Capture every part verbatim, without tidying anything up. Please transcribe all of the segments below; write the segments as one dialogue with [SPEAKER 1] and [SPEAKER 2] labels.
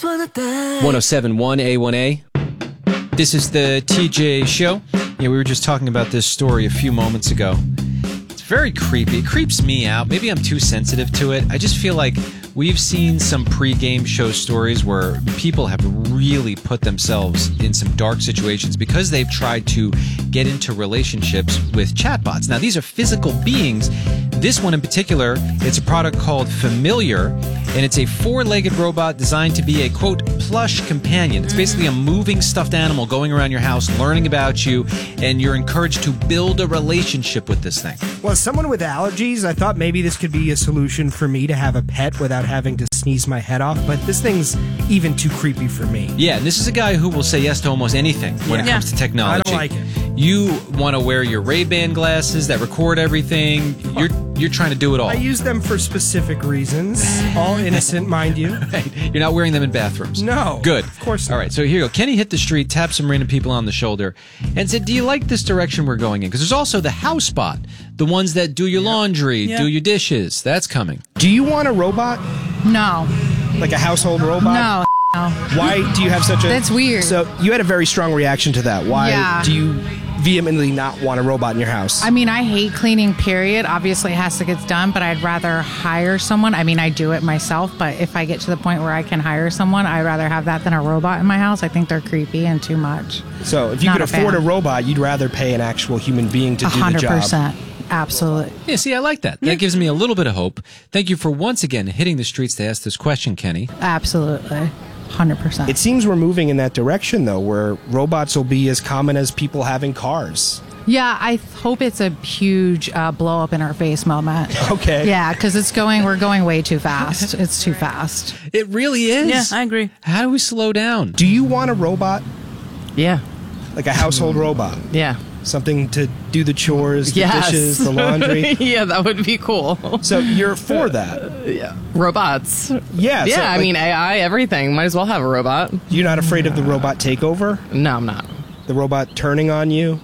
[SPEAKER 1] one oh seven point one A one A. This is the T J Show. Yeah, we were just talking about this story a few moments ago. It's very creepy. It creeps me out. Maybe I'm too sensitive to it. I just feel like we've seen some pre-game show stories where people have really put themselves in some dark situations because they've tried to get into relationships with chatbots. Now, these are physical beings. This one in particular, it's a product called Familiar, and it's a four-legged robot designed to be a, quote, plush companion. It's basically a moving stuffed animal going around your house, learning about you, and you're encouraged to build a relationship with this thing.
[SPEAKER 2] Well, as someone with allergies, I thought maybe this could be a solution for me to have a pet without having to sneeze my head off, but this thing's even too creepy for me.
[SPEAKER 1] Yeah, and this is a guy who will say yes to almost anything when
[SPEAKER 2] Yeah.
[SPEAKER 1] it comes to technology.
[SPEAKER 2] I don't like it.
[SPEAKER 1] You want to wear your Ray-Ban glasses that record everything. You're you're trying to do it all.
[SPEAKER 2] I use them for specific reasons, all innocent, mind you.
[SPEAKER 1] Right. You're not wearing them in bathrooms.
[SPEAKER 2] No.
[SPEAKER 1] Good.
[SPEAKER 2] Of course not.
[SPEAKER 1] All right, so here you go. Kenny hit the street, tapped some random people on the shoulder, and said, do you like this direction we're going in? Because there's also the house bot, the ones that do your laundry,
[SPEAKER 3] Yeah.
[SPEAKER 1] do your dishes. That's coming.
[SPEAKER 2] Do you want a robot?
[SPEAKER 4] No.
[SPEAKER 2] Like a household robot?
[SPEAKER 4] No. No.
[SPEAKER 2] Why do you have such a...
[SPEAKER 4] That's weird.
[SPEAKER 2] So you had a very strong reaction to that. Why
[SPEAKER 4] Yeah.
[SPEAKER 2] do you vehemently not want a robot in your house?
[SPEAKER 4] I mean, I hate cleaning, period. Obviously, it has to get done, but I'd rather hire someone. I mean, I do it myself, but if I get to the point where I can hire someone, I'd rather have that than a robot in my house. I think they're creepy and too much.
[SPEAKER 2] So if you
[SPEAKER 4] Not
[SPEAKER 2] could
[SPEAKER 4] a
[SPEAKER 2] afford
[SPEAKER 4] fan.
[SPEAKER 2] a robot, you'd rather pay an actual human being to
[SPEAKER 4] A
[SPEAKER 2] do the
[SPEAKER 4] hundred
[SPEAKER 2] job.
[SPEAKER 4] percent. Absolutely.
[SPEAKER 1] Yeah, see, I like that. That gives me a little bit of hope. Thank you for once again hitting the streets to ask this question, Kenny.
[SPEAKER 4] Absolutely. one hundred percent.
[SPEAKER 2] It seems we're moving in that direction, though, where robots will be as common as people having cars.
[SPEAKER 4] Yeah, I hope it's a huge uh, blow up in our face moment.
[SPEAKER 2] Okay.
[SPEAKER 4] Yeah, because it's going, we're going way too fast. It's too fast.
[SPEAKER 1] It really is.
[SPEAKER 3] Yeah, I agree.
[SPEAKER 1] How do we slow down?
[SPEAKER 2] Do you want a robot?
[SPEAKER 5] Yeah.
[SPEAKER 2] Like a household robot?
[SPEAKER 5] Yeah.
[SPEAKER 2] Something to do the chores, the
[SPEAKER 5] Yes.
[SPEAKER 2] dishes, the laundry?
[SPEAKER 5] Yeah, that would be cool.
[SPEAKER 2] So you're for that?
[SPEAKER 5] Yeah. Robots.
[SPEAKER 2] Yeah.
[SPEAKER 5] Yeah,
[SPEAKER 2] so,
[SPEAKER 5] I
[SPEAKER 2] like,
[SPEAKER 5] mean, A I, everything. Might as well have a robot.
[SPEAKER 2] you're not afraid of the robot takeover?
[SPEAKER 5] No, I'm not.
[SPEAKER 2] The robot turning on you?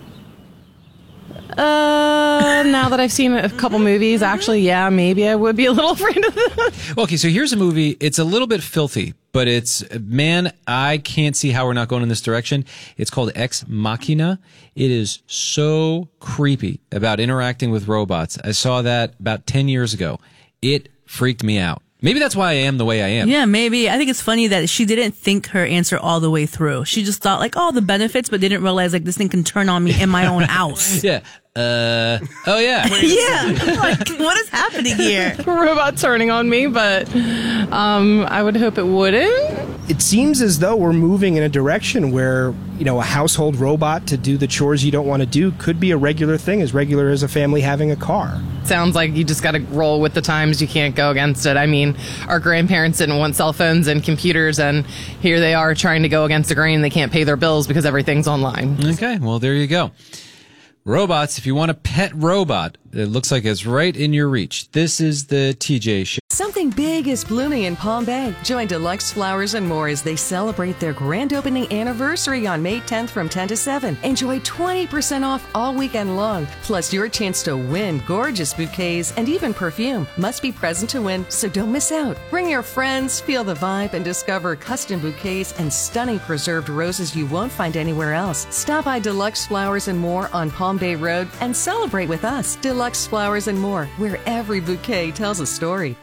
[SPEAKER 5] Uh, now that I've seen a couple movies, actually, yeah, maybe I would be a little afraid of that.
[SPEAKER 1] Okay, so here's a movie. It's a little bit filthy, but it's, man, I can't see how we're not going in this direction. It's called Ex Machina. It is so creepy about interacting with robots. I saw that about ten years ago. It freaked me out. Maybe that's why I am the way I am.
[SPEAKER 3] Yeah, maybe. I think it's funny that she didn't think her answer all the way through. She just thought like, oh, the benefits, but didn't realize like this thing can turn on me in my own house.
[SPEAKER 1] Yeah. Uh, oh, yeah.
[SPEAKER 3] Yeah. Like, what is happening here?
[SPEAKER 5] Robot turning on me, but um, I would hope it wouldn't.
[SPEAKER 2] It seems as though we're moving in a direction where, you know, a household robot to do the chores you don't want to do could be a regular thing, as regular as a family having a car.
[SPEAKER 5] Sounds like you just got to roll with the times. You can't go against it. I mean, our grandparents didn't want cell phones and computers, and here they are trying to go against the grain. They can't pay their bills because everything's online.
[SPEAKER 1] Okay, well, there you go. Robots, if you want a pet robot, it looks like it's right in your reach. This is the T J Show.
[SPEAKER 6] Something big is blooming in Palm Bay. Join Deluxe Flowers and More as they celebrate their grand opening anniversary on May tenth from ten to seven. Enjoy twenty percent off all weekend long, plus your chance to win gorgeous bouquets and even perfume. Must be present to win, so don't miss out. Bring your friends, feel the vibe, and discover custom bouquets and stunning preserved roses you won't find anywhere else. Stop by Deluxe Flowers and More on Palm Bay Road and celebrate with us. Deluxe Flowers and More, where every bouquet tells a story.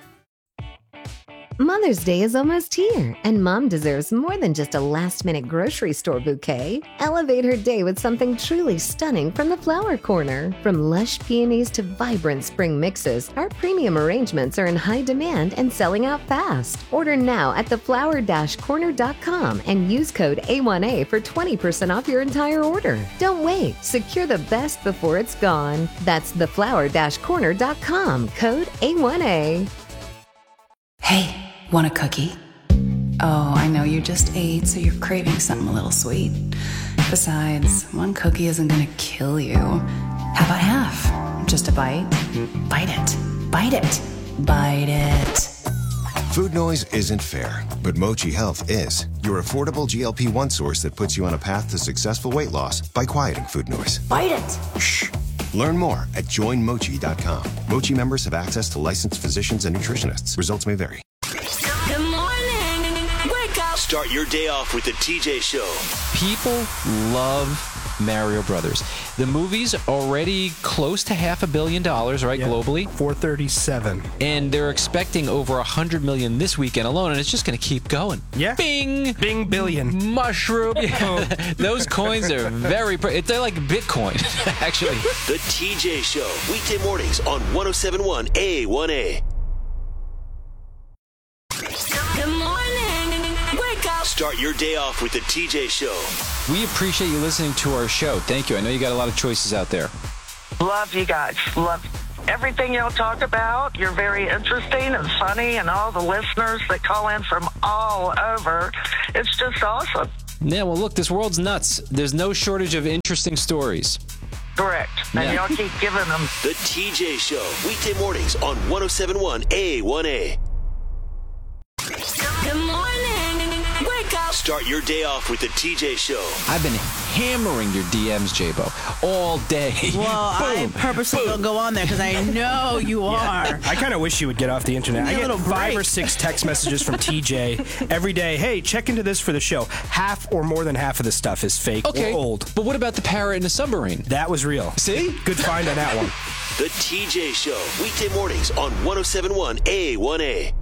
[SPEAKER 7] Mother's Day is almost here, and Mom deserves more than just a last-minute grocery store bouquet. Elevate her day with something truly stunning from the Flower Corner. From lush peonies to vibrant spring mixes, our premium arrangements are in high demand and selling out fast. Order now at the flower dash corner dot com and use code A one A for twenty percent off your entire order. Don't wait. Secure the best before it's gone. That's the flower dash corner dot com, code A one A.
[SPEAKER 8] Hey, want a cookie? Oh, I know you just ate, so you're craving something a little sweet. Besides, one cookie isn't gonna kill you. How about half? Just a bite? Bite it. Bite it. Bite it.
[SPEAKER 9] Food noise isn't fair, but Mochi Health is. Your affordable G L P one source that puts you on a path to successful weight loss by quieting food noise.
[SPEAKER 8] Bite it.
[SPEAKER 9] Shh. Learn more at join mochi dot com. Mochi members have access to licensed physicians and nutritionists. Results may vary.
[SPEAKER 6] Good morning. Wake
[SPEAKER 10] Start your day off with the T J Show.
[SPEAKER 1] People love Mario Brothers. The movie's already close to half a billion dollars, right,
[SPEAKER 2] yeah.
[SPEAKER 1] globally?
[SPEAKER 2] four thirty-seven.
[SPEAKER 1] And they're expecting over one hundred million this weekend alone, and it's just going to keep going.
[SPEAKER 2] Yeah.
[SPEAKER 1] Bing!
[SPEAKER 2] Bing billion.
[SPEAKER 1] Mushroom. Those coins are very... Pre- they're like Bitcoin, actually.
[SPEAKER 10] The T J Show. Weekday mornings on one oh seven point one A one A.
[SPEAKER 11] Good morning. Wake up.
[SPEAKER 10] Start your day off with the T J Show.
[SPEAKER 1] We appreciate you listening to our show. Thank you. I know you got a lot of choices out there.
[SPEAKER 12] Love you guys. Love everything y'all talk about. You're very interesting and funny, and all the listeners that call in from all over. It's just awesome.
[SPEAKER 1] Yeah, well, look, this world's nuts. There's no shortage of interesting stories.
[SPEAKER 12] Correct. And
[SPEAKER 1] Yeah.
[SPEAKER 12] y'all keep giving them.
[SPEAKER 10] The T J Show. Weekday mornings on one oh seven point one A one A.
[SPEAKER 11] Good morning. Wake up.
[SPEAKER 10] Start your day off with the T J Show.
[SPEAKER 1] I've been hammering your D Ms, J-Bo, all day.
[SPEAKER 3] Well, I purposely don't go on there because I know you are.
[SPEAKER 2] I kind of wish you would get off the internet. I
[SPEAKER 3] Need a
[SPEAKER 2] get
[SPEAKER 3] little
[SPEAKER 2] five
[SPEAKER 3] break.
[SPEAKER 2] or six text messages from T J every day. Hey, check into this for the show. Half or more than half of the stuff is fake
[SPEAKER 1] Okay,
[SPEAKER 2] or old.
[SPEAKER 1] but what about the parrot in the submarine?
[SPEAKER 2] That was real.
[SPEAKER 1] See?
[SPEAKER 2] Good find on that one.
[SPEAKER 10] The T J Show. Weekday mornings on one oh seven point one A one A.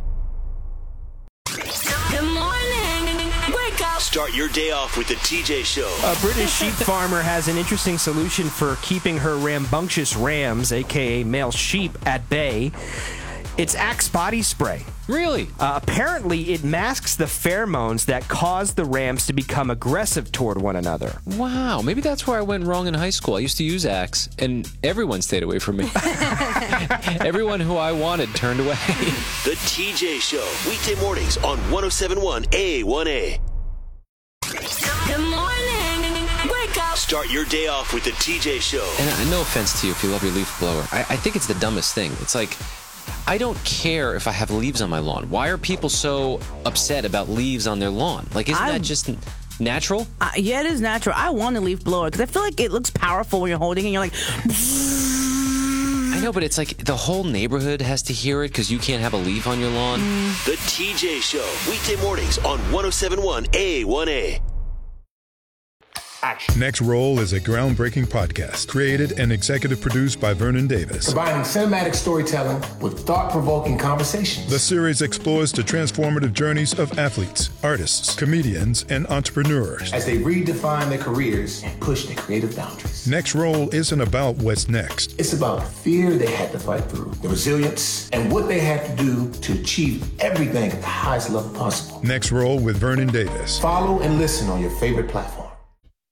[SPEAKER 11] Good morning. Wake up.
[SPEAKER 10] Start your day off with the T J Show.
[SPEAKER 2] A British sheep farmer has an interesting solution for keeping her rambunctious rams, aka male sheep, at bay. It's Axe body spray.
[SPEAKER 1] Really?
[SPEAKER 2] Uh, apparently, it masks the pheromones that cause the rams to become aggressive toward one another.
[SPEAKER 1] Wow, maybe that's where I went wrong in high school. I used to use Axe, and everyone stayed away from me. Everyone who I wanted turned away.
[SPEAKER 10] The T J Show. Weekday mornings on one oh seven point one A one A.
[SPEAKER 11] Good morning. Wake up.
[SPEAKER 10] Start your day off with the T J Show.
[SPEAKER 1] And uh, no offense to you if you love your leaf blower. I, I think it's the dumbest thing. It's like, I don't care if I have leaves on my lawn. Why are people so upset about leaves on their lawn? Like, isn't
[SPEAKER 3] I'm-
[SPEAKER 1] that just natural?
[SPEAKER 3] Uh, yeah, it is natural. I want a leaf blower because I feel like it looks powerful when you're holding it and you're like...
[SPEAKER 1] I know, but it's like the whole neighborhood has to hear it because you can't have a leaf on your lawn.
[SPEAKER 10] The T J Show. Weekday mornings on one oh seven point one A one A.
[SPEAKER 13] Next Roll is a groundbreaking podcast created and executive produced by Vernon Davis.
[SPEAKER 14] Combining cinematic storytelling with thought-provoking conversations.
[SPEAKER 13] The series explores the transformative journeys of athletes, artists, comedians, and entrepreneurs.
[SPEAKER 14] As they redefine their careers and push their creative boundaries.
[SPEAKER 13] Next Roll isn't about what's next.
[SPEAKER 14] It's about the fear they had to fight through, the resilience, and what they had to do to achieve everything at the highest level possible.
[SPEAKER 13] Next Roll with Vernon Davis.
[SPEAKER 14] Follow and listen on your favorite platform.